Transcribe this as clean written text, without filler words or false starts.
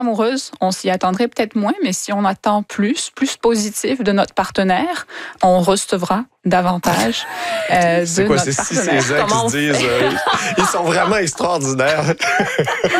amoureuse, on s'y attendrait peut-être moins, mais si on attend plus positif de notre partenaire, on recevra davantage C'est de quoi, notre c'est partenaire. ces gens qui se disent ils sont vraiment extraordinaires.